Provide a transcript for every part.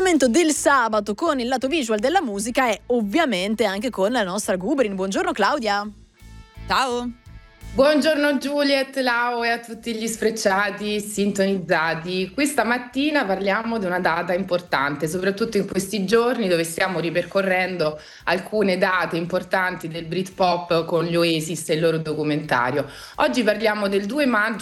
L'appuntamento del sabato con il lato visual della musica è ovviamente anche con la nostra Gubrin. Buongiorno Claudia. Ciao. Buongiorno Juliet, Lau e a tutti gli sfrecciati sintonizzati. Questa mattina parliamo di una data importante, soprattutto in questi giorni dove stiamo ripercorrendo alcune date importanti del Britpop con gli Oasis e il loro documentario. Oggi parliamo del 2 maggio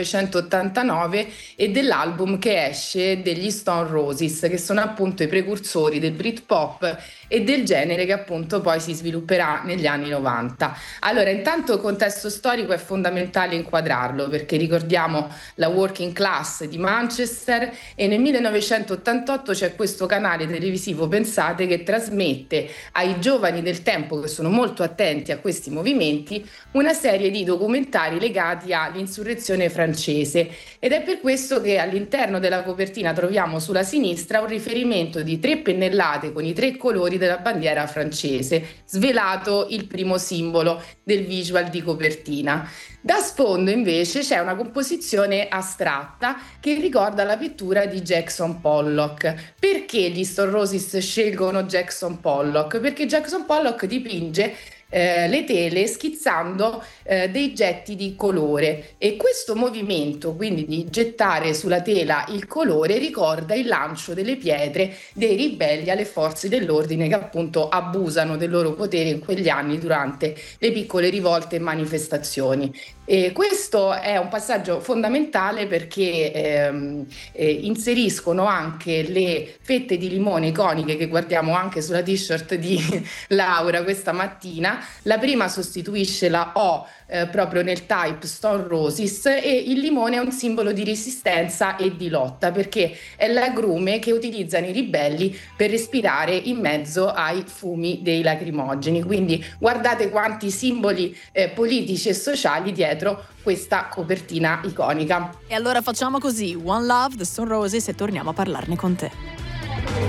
1989 e dell'album che esce degli Stone Roses, che sono appunto i precursori del Britpop e del genere che appunto poi si svilupperà negli anni 90. Allora, intanto il contesto storico è fondamentale inquadrarlo perché ricordiamo la working class di Manchester e nel 1988 c'è questo canale televisivo, pensate, che trasmette ai giovani del tempo che sono molto attenti a questi movimenti una serie di documentari legati all'insurrezione francese ed è per questo che all'interno della copertina troviamo sulla sinistra un riferimento di 3 pennellate con i 3 colori della bandiera francese, svelato il primo simbolo del visual di copertina. Da sfondo invece c'è una composizione astratta che ricorda la pittura di Jackson Pollock. Perché gli Stone Roses scelgono Jackson Pollock? Perché Jackson Pollock dipinge le tele schizzando dei getti di colore e questo movimento, quindi di gettare sulla tela il colore, ricorda il lancio delle pietre dei ribelli alle forze dell'ordine che appunto abusano del loro potere in quegli anni durante le piccole rivolte e manifestazioni. E questo è un passaggio fondamentale perché inseriscono anche le fette di limone iconiche che guardiamo anche sulla t-shirt di Laura questa mattina. La prima sostituisce la O proprio nel type Stone Roses e il limone è un simbolo di resistenza e di lotta perché è l'agrume che utilizzano i ribelli per respirare in mezzo ai fumi dei lacrimogeni. Quindi guardate quanti simboli politici e sociali dietro questa copertina iconica. E allora facciamo così: One Love, The Stone Roses, e torniamo a parlarne con te.